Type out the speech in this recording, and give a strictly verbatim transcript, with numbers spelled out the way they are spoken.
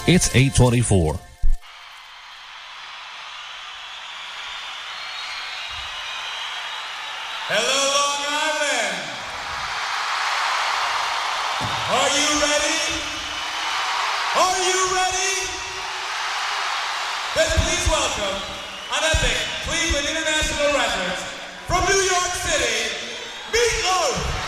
It's eight twenty-four. Hello, Long Island. Are you ready? Are you ready? Then please welcome an epic Cleveland International Records from New York City, Meat Loaf.